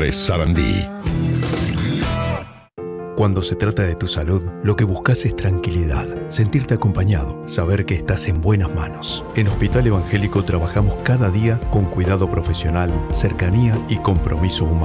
3 Sarandí. Cuando se trata de tu salud, lo que buscas es tranquilidad, sentirte acompañado, saber que estás en buenas manos. En Hospital Evangélico trabajamos cada día con cuidado profesional, cercanía y compromiso humano.